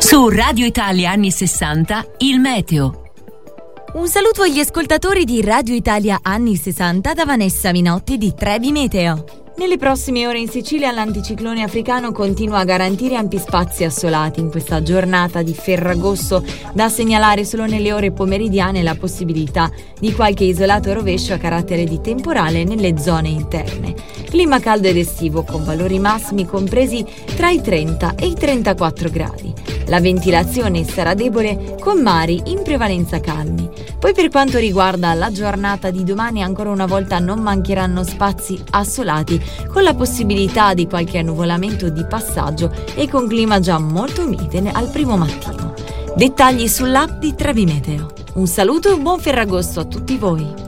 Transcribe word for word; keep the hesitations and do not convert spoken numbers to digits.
Su Radio Italia anni sessanta, il meteo. Un saluto agli ascoltatori di Radio Italia anni sessanta da Vanessa Minotti di Trevi Meteo. Nelle prossime ore in Sicilia l'anticiclone africano continua a garantire ampi spazi assolati. In questa giornata di Ferragosto da segnalare solo nelle ore pomeridiane la possibilità di qualche isolato rovescio a carattere di temporale nelle zone interne. Clima caldo ed estivo con valori massimi compresi tra i trenta e i trentaquattro gradi. La ventilazione sarà debole con mari in prevalenza calmi. Poi per quanto riguarda la giornata di domani ancora una volta non mancheranno spazi assolati con la possibilità di qualche annuvolamento di passaggio e con clima già molto mite al primo mattino. Dettagli sull'app di Trevi Meteo. Un saluto e un buon Ferragosto a tutti voi.